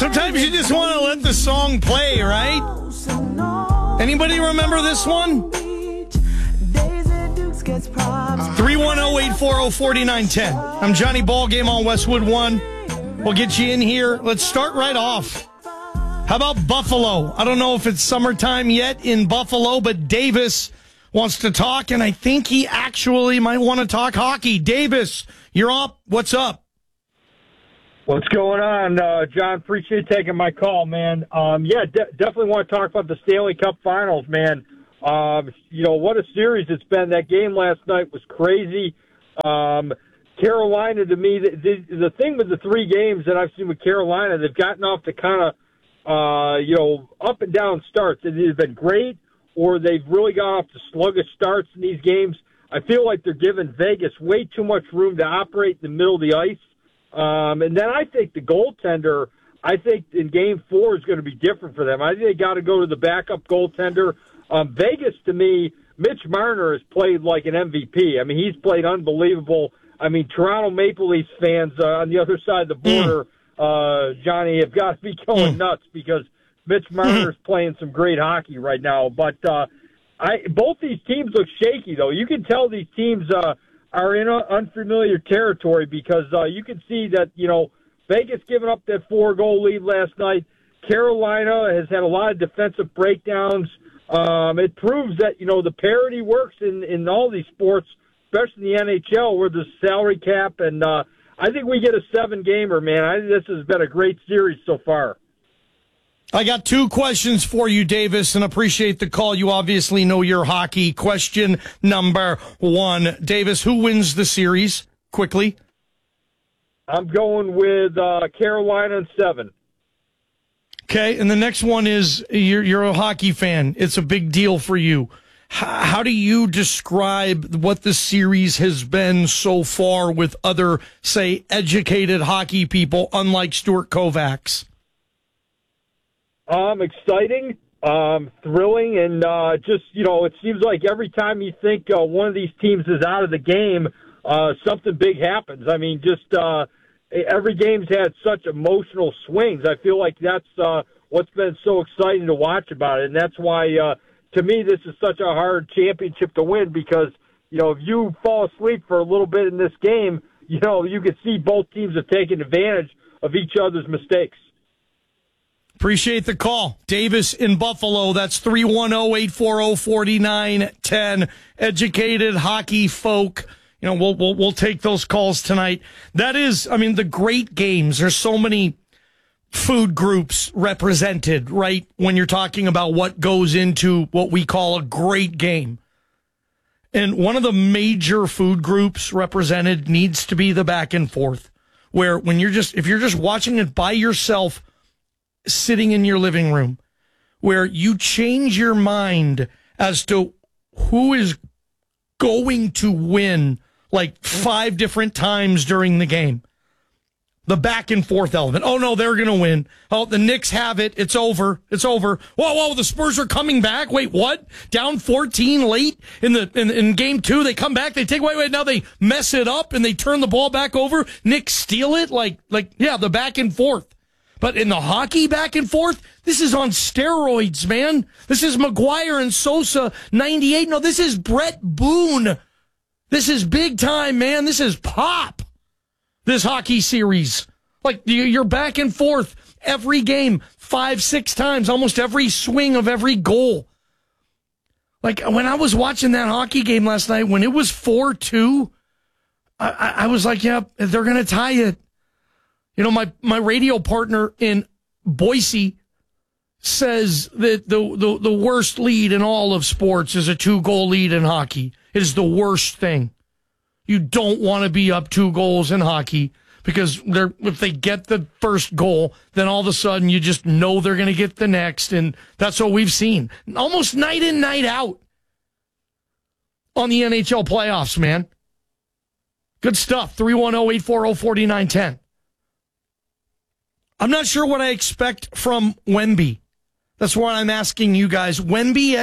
Sometimes you just want to let the song play, right? Anybody remember this one? 310-840-4910. I'm Johnny Ballgame on Westwood One. We'll get you in here. Let's start right off. How about Buffalo? I don't know if it's summertime yet in Buffalo, but Davis wants to talk, and I think he actually might want to talk hockey. Davis, you're up. What's up? What's going on, John? Appreciate you taking my call, man. Definitely want to talk about the Stanley Cup Finals, man. What a series it's been. That game last night was crazy. Carolina, to me, the thing with the three games that I've seen with Carolina, they've gotten off to kind of, up and down starts. They've either been great or they've really got off to sluggish starts in these games. I feel like they're giving Vegas way too much room to operate in the middle of the ice. And then I think the goaltender, in Game 4 is going to be different for them. I think they got to go to the backup goaltender. Vegas, to me, Mitch Marner has played like an MVP. I mean, he's played unbelievable. I mean, Toronto Maple Leafs fans on the other side of the border, Johnny, have got to be going nuts because Mitch Marner is playing some great hockey right now. But both these teams look shaky, though. You can tell these teams are in unfamiliar territory because you can see that, Vegas giving up that 4-goal lead last night. Carolina has had a lot of defensive breakdowns. It proves that, the parity works in all these sports, especially in the NHL where there's salary cap. And I think we get a 7-gamer, man. I think this has been a great series so far. I got 2 questions for you, Davis, and appreciate the call. You obviously know your hockey. Question number 1. Davis, who wins the series? Quickly. I'm going with Carolina in 7. Okay, and the next one is you're a hockey fan. It's a big deal for you. How do you describe what the series has been so far with other, say, educated hockey people, unlike Stuart Kovacs? Exciting, thrilling, and it seems like every time you think one of these teams is out of the game, something big happens. I mean, every game's had such emotional swings. I feel like that's what's been so exciting to watch about it, and that's why, to me, this is such a hard championship to win because, if you fall asleep for a little bit in this game, you can see both teams have taken advantage of each other's mistakes. Appreciate the call. Davis in Buffalo, that's 310-840-4910. Educated hockey folk. We'll take those calls tonight. That is, the great games. There's so many food groups represented, right? When you're talking about what goes into what we call a great game. And one of the major food groups represented needs to be the back and forth, where if you're just watching it by yourself, sitting in your living room, where you change your mind as to who is going to win like 5 different times during the game. The back and forth element. Oh, no, they're going to win. Oh, the Knicks have it. It's over. It's over. Whoa, the Spurs are coming back. Wait, what? Down 14 late in game 2. They come back. They take, wait, now they mess it up and they turn the ball back over. Knicks steal it. The back and forth. But in the hockey back and forth, this is on steroids, man. This is McGuire and Sosa, 98. No, this is Brett Boone. This is big time, man. This is pop. This hockey series. You're back and forth every game, 5-6 times, almost every swing of every goal. When I was watching that hockey game last night, when it was 4-2, I was like, yeah, they're going to tie it. My radio partner in Boise says that the worst lead in all of sports is a 2-goal lead in hockey. It is the worst thing. You don't want to be up 2 goals in hockey because if they get the first goal, then all of a sudden you just know they're going to get the next, and that's what we've seen almost night in, night out on the NHL playoffs, man. Good stuff. 310-840-4910. I'm not sure what I expect from Wemby. That's what I'm asking you guys. Wemby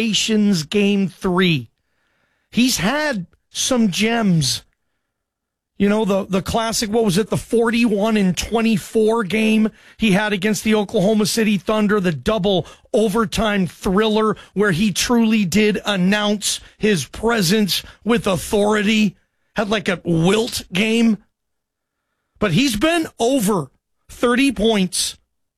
expectations game 3. He's had some gems You know, the classic, what was it, the 41-24 game he had against the Oklahoma City Thunder, the double overtime thriller where he truly did announce his presence with authority, had like a wilt game. But he's been over 30 points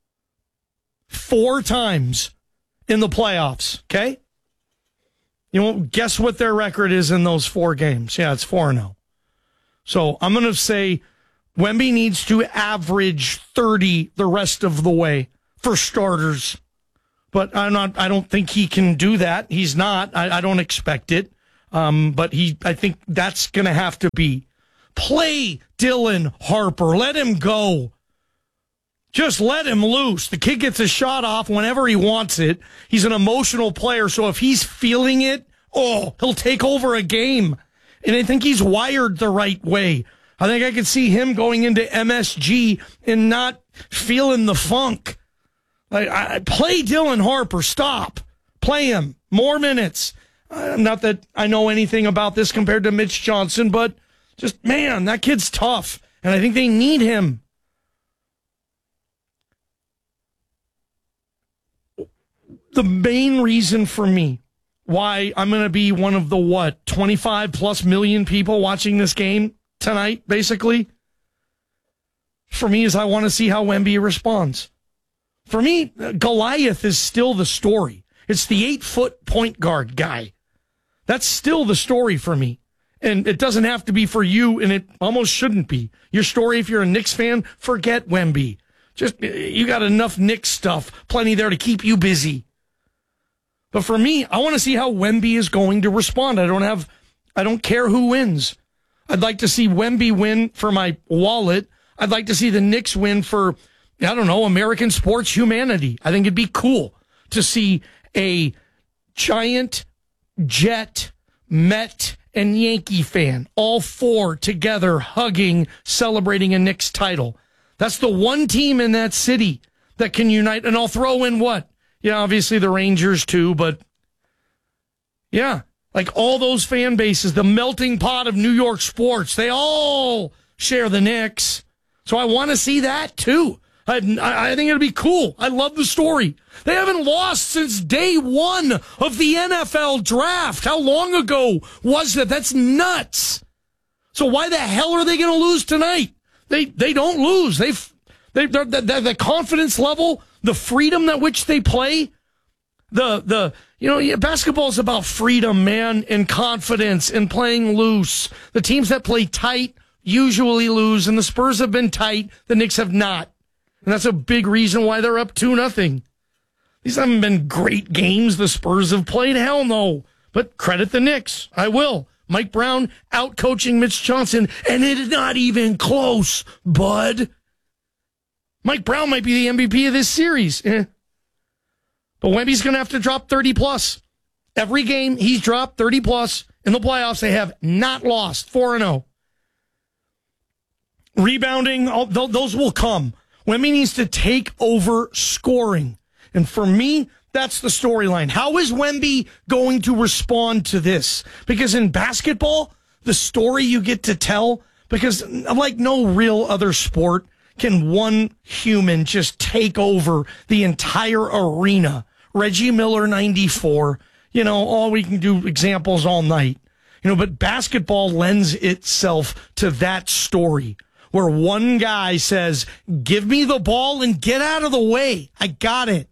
4 times in the playoffs, okay? You know, guess what their record is in those 4 games? Yeah, it's 4-0. So I'm going to say Wemby needs to average 30 the rest of the way for starters. But I don't think he can do that. He's not. I don't expect it. But I think that's going to have to be. Play Dylan Harper. Let him go. Just let him loose. The kid gets a shot off whenever he wants it. He's an emotional player, so if he's feeling it, he'll take over a game. And I think he's wired the right way. I think I could see him going into MSG and not feeling the funk. Play Dylan Harper. Stop. Play him. More minutes. Not that I know anything about this compared to Mitch Johnson, but just, man, that kid's tough. And I think they need him. The main reason for me why I'm going to be one of the, 25 plus million people watching this game tonight, basically, for me is I want to see how Wemby responds. For me, Goliath is still the story. It's the 8-foot point guard guy. That's still the story for me. And it doesn't have to be for you, and it almost shouldn't be. Your story, if you're a Knicks fan, forget Wemby. Just, you got enough Knicks stuff, plenty there to keep you busy. But for me, I want to see how Wemby is going to respond. I don't care who wins. I'd like to see Wemby win for my wallet. I'd like to see the Knicks win for, American sports humanity. I think it'd be cool to see a Giant, Jet, Met, and Yankee fan, all 4 together hugging, celebrating a Knicks title. That's the one team in that city that can unite. And I'll throw in what? Yeah, obviously the Rangers too, but yeah, like all those fan bases, the melting pot of New York sports, they all share the Knicks. So I want to see that too. I think it'll be cool. I love the story. They haven't lost since day 1 of the NFL draft. How long ago was that? That's nuts. So why the hell are they going to lose tonight? They don't lose. The confidence level, the freedom at which they play, basketball is about freedom, man, and confidence and playing loose. The teams that play tight usually lose, and the Spurs have been tight. The Knicks have not. And that's a big reason why they're up 2-0. These haven't been great games the Spurs have played. Hell no. But credit the Knicks. I will. Mike Brown out-coaching Mitch Johnson, and it is not even close, bud. Mike Brown might be the MVP of this series. But Wemby's going to have to drop 30-plus. Every game, he's dropped 30-plus. In the playoffs, they have not lost. 4-0. Rebounding, those will come. Wemby needs to take over scoring. And for me, that's the storyline. How is Wemby going to respond to this? Because in basketball, the story you get to tell, because like no real other sport, can one human just take over the entire arena? Reggie Miller, 94. We can do examples all night. But basketball lends itself to that story where one guy says, give me the ball and get out of the way. I got it.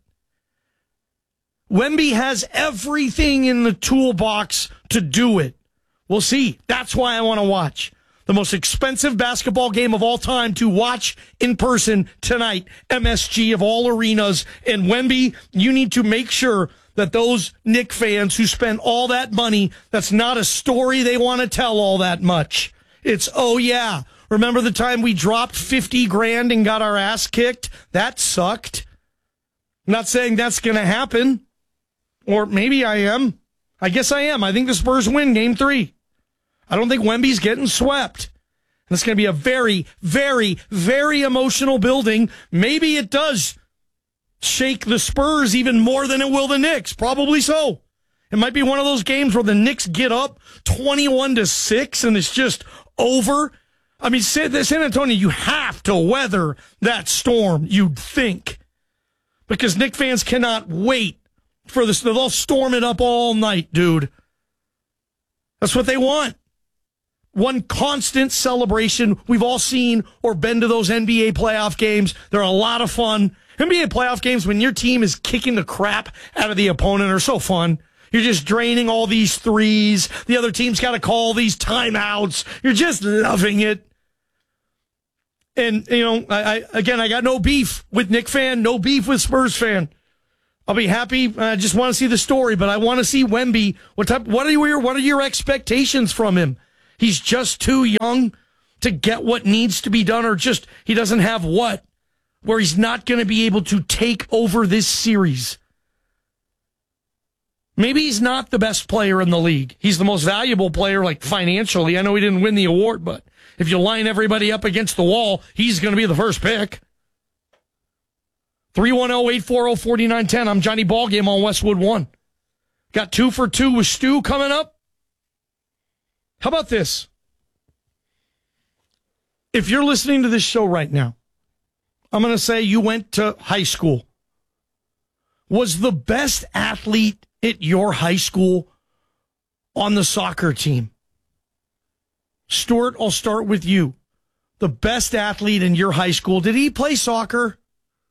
Wemby has everything in the toolbox to do it. We'll see. That's why I want to watch. The most expensive basketball game of all time to watch in person tonight. MSG of all arenas. And Wemby, you need to make sure that those Knick fans who spend all that money, that's not a story they want to tell all that much. It's, oh yeah, remember the time we dropped $50,000 and got our ass kicked? That sucked. I'm not saying that's going to happen. Or maybe I am. I guess I am. I think the Spurs win game 3. I don't think Wemby's getting swept. And it's going to be a very, very, very emotional building. Maybe it does shake the Spurs even more than it will the Knicks. Probably so. It might be one of those games where the Knicks get up 21-6 and it's just over. I mean, San Antonio, you have to weather that storm, you'd think. Because Knick fans cannot wait for this. They'll storm it up all night, dude. That's what they want. One constant celebration. We've all seen or been to those NBA playoff games. They're a lot of fun. NBA playoff games, when your team is kicking the crap out of the opponent, are so fun. You're just draining all these threes. The other team's got to call these timeouts. You're just loving it. And, you know, I got no beef with Knick fan, no beef with Spurs fan. I'll be happy. I just want to see the story, but I want to see Wemby. What are your expectations from him? He's just too young to get what needs to be done, or just he doesn't have what, where he's not going to be able to take over this series. Maybe he's not the best player in the league. He's the most valuable player, like financially. I know he didn't win the award, but if you line everybody up against the wall, he's going to be the first pick. 310-840-4910. I'm Johnny Ballgame on Westwood One. Got 2 for 2 with Stu coming up. How about this? If you're listening to this show right now, I'm going to say you went to high school. Was the best athlete at your high school on the soccer team? Stuart, I'll start with you. The best athlete in your high school, did he play soccer?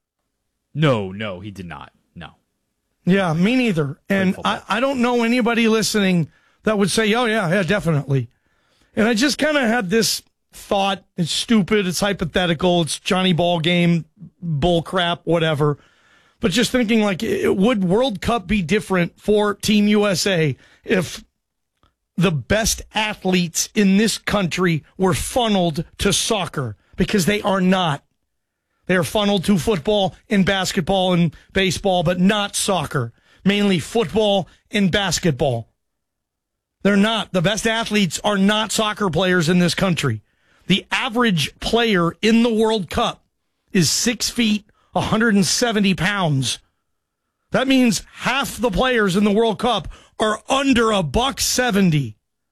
No, he did not. No. Yeah, me neither. And I don't know anybody listening that would say, oh, yeah, definitely. And I just kind of had this thought. It's stupid. It's hypothetical. It's Johnny Ballgame, bull crap, whatever. But just thinking, like, would World Cup be different for Team USA if the best athletes in this country were funneled to soccer? Because they are not. They are funneled to football and basketball and baseball, but not soccer. Mainly football and basketball. They're not. The best athletes are not soccer players in this country. The average player in the World Cup is 6 feet, 170 pounds. That means half the players in the World Cup are under $170.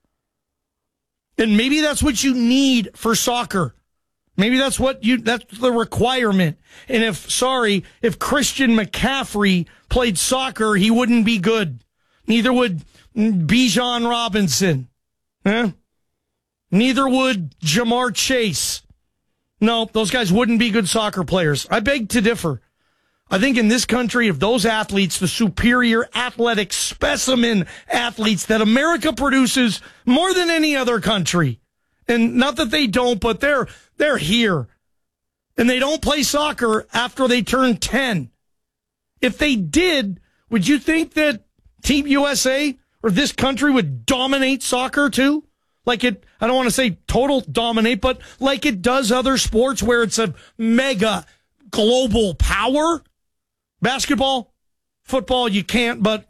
And maybe that's what you need for soccer. Maybe that's that's the requirement. And if Christian McCaffrey played soccer, he wouldn't be good. Neither would Bijan Robinson. Neither would Jamar Chase. No, those guys wouldn't be good soccer players. I beg to differ. I think in this country, if those athletes, the superior athletic specimen athletes that America produces more than any other country, and not that they don't, but they're here, and they don't play soccer after they turn 10. If they did, would you think that Team USA or this country would dominate soccer too? Like I don't want to say total dominate, but like it does other sports where it's a mega global power. Basketball, football, you can't, but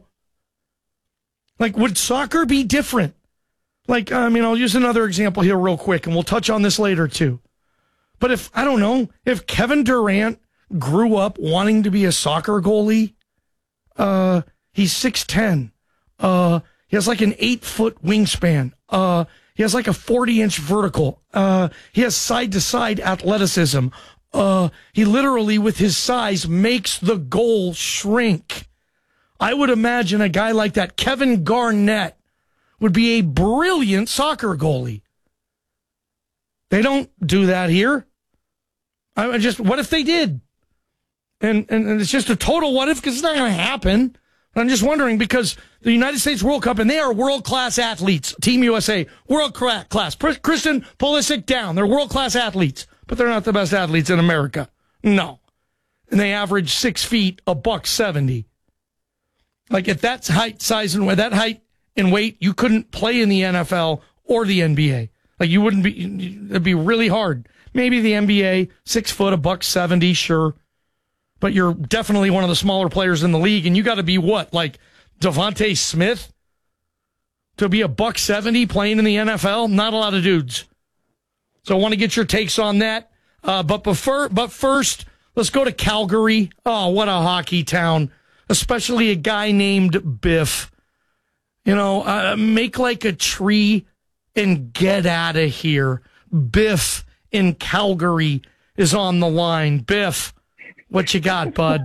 like, would soccer be different? Like, I'll use another example here real quick, and we'll touch on this later too. But if Kevin Durant grew up wanting to be a soccer goalie, he's 6'10". He has like an 8-foot wingspan. He has like a 40-inch vertical. He has side-to-side athleticism. He literally, with his size, makes the goal shrink. I would imagine a guy like that, Kevin Garnett, would be a brilliant soccer goalie. They don't do that here. What if they did? And it's just a total what if, because it's not going to happen. I'm just wondering, because the United States World Cup, and they are world-class athletes. Team USA, world-class. Christian Pulisic down. They're world-class athletes, but they're not the best athletes in America. No. And they average 6 feet, $170. Like, at that height, size, and that height and weight, you couldn't play in the NFL or the NBA. Like, you wouldn't be, it'd be really hard. Maybe the NBA, 6 foot, $170, sure. But you're definitely one of the smaller players in the league, and you got to be what, like Devontae Smith to be $170 playing in the NFL? Not a lot of dudes. So I want to get your takes on that. But first, let's go to Calgary. Oh, what a hockey town, especially a guy named Biff. Make like a tree and get out of here. Biff in Calgary is on the line. Biff, what you got, bud?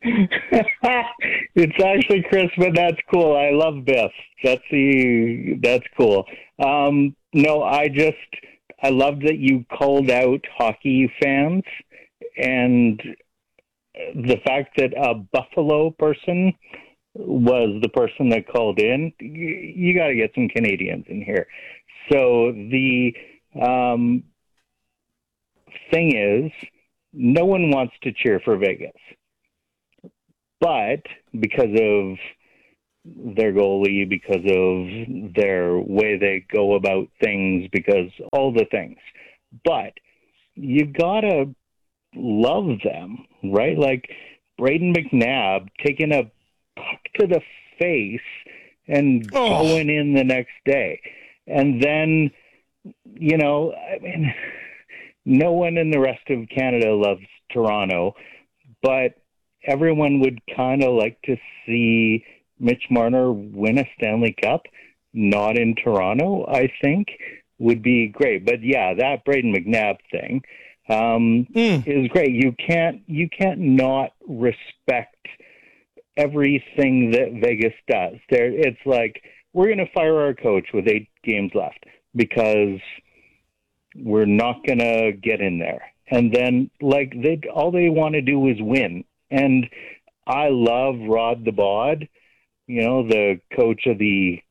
It's actually Chris, but that's cool. I love Biff. That's cool. No, I love that you called out hockey fans, and the fact that a Buffalo person was the person that called in. You got to get some Canadians in here. So the thing is, no one wants to cheer for Vegas. But because of their goalie, because of their way they go about things, because all the things. But you gotta love them, right? Like Brayden McNabb taking a puck to the face and going in the next day. And then, no one in the rest of Canada loves Toronto, but everyone would kind of like to see Mitch Marner win a Stanley Cup, not in Toronto, I think would be great. But yeah, that Brayden McNabb thing is great. You can't not respect everything that Vegas does. It's like, we're going to fire our coach with 8 games left because we're not going to get in there. And then, all they want to do is win. And I love Rod the Bod, the coach of the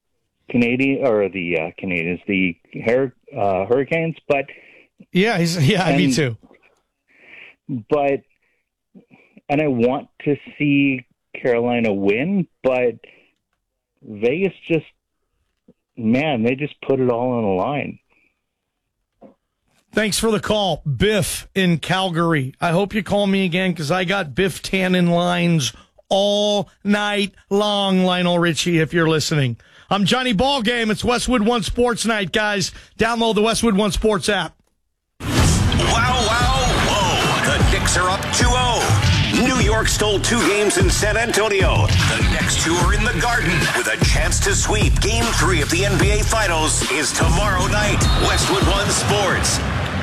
Hurricanes. But me too. But, and I want to see Carolina win, but Vegas they just put it all on the line. Thanks for the call, Biff in Calgary. I hope you call me again because I got Biff Tannen lines all night long, Lionel Richie, if you're listening. I'm Johnny Ballgame. It's Westwood One Sports Night, guys. Download the Westwood One Sports app. Wow, whoa. The Knicks are up 2-0. New York stole 2 games in San Antonio. The next 2 are in the Garden with a chance to sweep. Game 3 of the NBA Finals is tomorrow night. Westwood One Sports.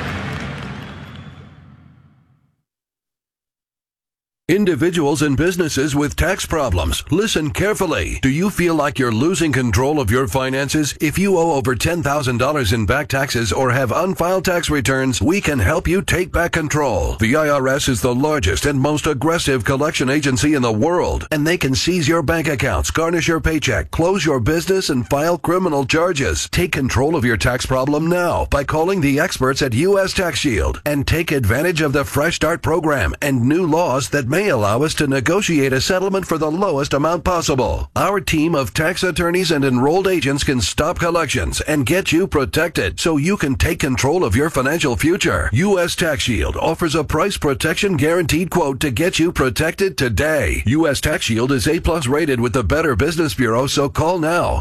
Individuals and businesses with tax problems, listen carefully. Do you feel like you're losing control of your finances? If you owe over $10,000 in back taxes or have unfiled tax returns, we can help you take back control. The IRS is the largest and most aggressive collection agency in the world, and they can seize your bank accounts, garnish your paycheck, close your business, and file criminal charges. Take control of your tax problem now by calling the experts at U.S. Tax Shield and take advantage of the Fresh Start program and new laws that may allow us to negotiate a settlement for the lowest amount possible. Our team of tax attorneys and enrolled agents can stop collections and get you protected so you can take control of your financial future. U.S. Tax Shield offers a price protection guaranteed quote to get you protected today. U.S. Tax Shield is A+ rated with the Better Business Bureau, so call now.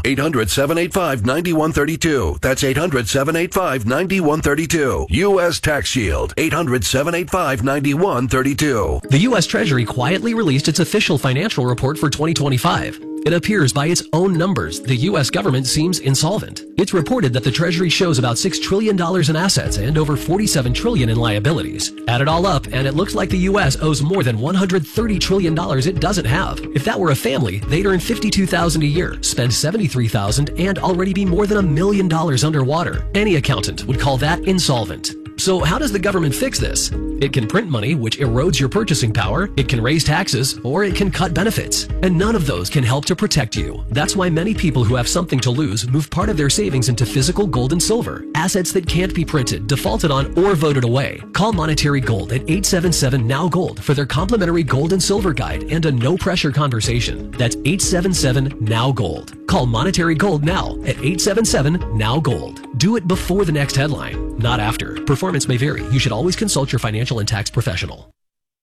800-785-9132. That's 800-785-9132. U.S. Tax Shield. 800-785-9132. The U.S. Treasury quietly released its official financial report for 2025. It appears by its own numbers, the U.S. government seems insolvent. It's reported that the Treasury shows about $6 trillion in assets and over $47 trillion in liabilities. Add it all up, and it looks like the U.S. owes more than $130 trillion it doesn't have. If that were a family, they'd earn $52,000 a year, spend $73,000, and already be more than $1 million underwater. Any accountant would call that insolvent. So how does the government fix this? It can print money, which erodes your purchasing power. It can raise taxes, or it can cut benefits. And none of those can help to protect you. That's why many people who have something to lose move part of their savings into physical gold and silver, assets that can't be printed, defaulted on, or voted away. Call Monetary Gold at 877-NOW-GOLD for their complimentary gold and silver guide and a no-pressure conversation. That's 877-NOW-GOLD. Call Monetary Gold now at 877-NOW-GOLD. Do it before the next headline, not after. Performance may vary. You should always consult your financial and tax professional.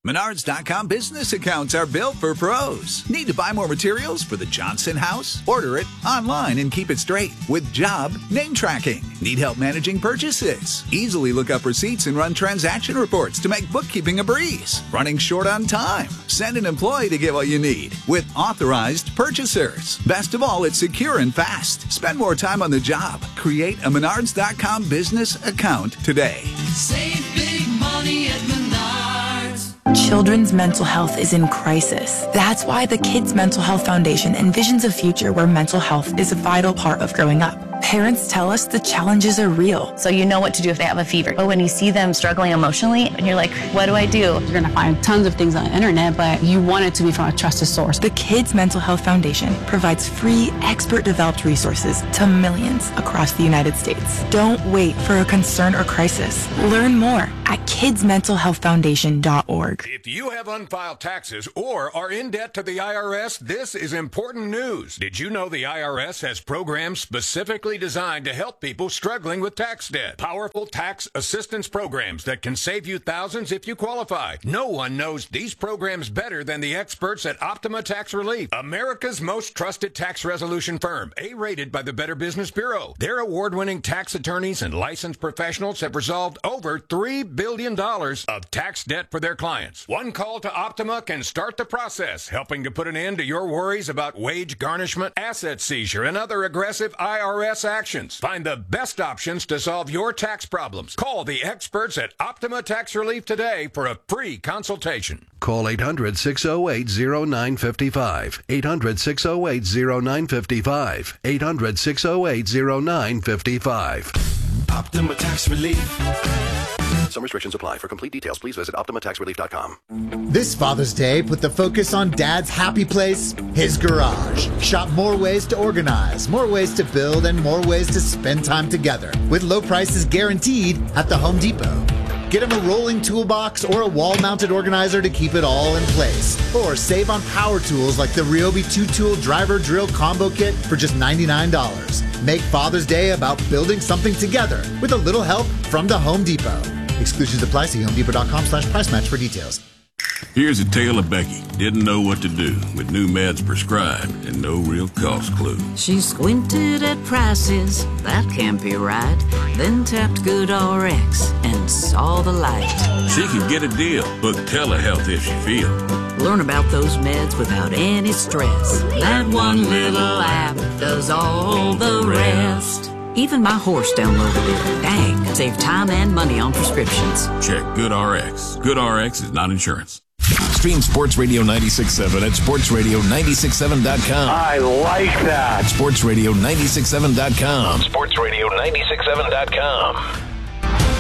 Menards.com business accounts are built for pros. Need to buy more materials for the Johnson house? Order it online and keep it straight with job name tracking. Need help managing purchases? Easily look up receipts and run transaction reports to make bookkeeping a breeze. Running short on time? Send an employee to get what you need with authorized purchasers. Best of all, it's secure and fast. Spend more time on the job. Create a Menards.com business account today. Save big money at Menards. Children's mental health is in crisis. That's why the Kids Mental Health Foundation envisions a future where mental health is a vital part of growing up. Parents tell us the challenges are real. So you know what to do if they have a fever. But when you see them struggling emotionally, and you're like, what do I do? You're going to find tons of things on the internet, but you want it to be from a trusted source. The Kids Mental Health Foundation provides free, expert-developed resources to millions across the United States. Don't wait for a concern or crisis. Learn more at kidsmentalhealthfoundation.org. If you have unfiled taxes or are in debt to the IRS, this is important news. Did you know the IRS has programs specifically designed to help people struggling with tax debt? Powerful tax assistance programs that can save you thousands if you qualify. No one knows these programs better than the experts at Optima Tax Relief, America's most trusted tax resolution firm, A-rated by the Better Business Bureau. Their award-winning tax attorneys and licensed professionals have resolved over $3 billion of tax debt for their clients. One call to Optima can start the process, helping to put an end to your worries about wage garnishment, asset seizure, and other aggressive IRS actions. Find the best options to solve your tax problems. Call the experts at Optima Tax Relief today for a free consultation. Call 800-608-0955. 800-608-0955. 800-608-0955. Optima Tax Relief. Some restrictions apply. For complete details, please visit OptimaTaxRelief.com. This Father's Day, put the focus on Dad's happy place, his garage. Shop more ways to organize, more ways to build, and more ways to spend time together. With low prices guaranteed at the Home Depot. Get him a rolling toolbox or a wall-mounted organizer to keep it all in place. Or save on power tools like the Ryobi 2-tool driver drill combo kit for just $99. Make Father's Day about building something together with a little help from the Home Depot. Exclusions apply. See HomeDepot.com/price match for details. Here's a tale of Becky. Didn't know what to do with new meds prescribed and no real cost clue. She squinted at prices, that can't be right. Then tapped GoodRx and saw the light. She could get a deal, book telehealth if she feels. Learn about those meds without any stress. That one little app does all the rest. Even my horse downloaded it. Dang, save time and money on prescriptions. Check GoodRx. GoodRx is not insurance. Stream Sports Radio 96.7 at sportsradio967.com. I like that. Sportsradio967.com. Sportsradio967.com.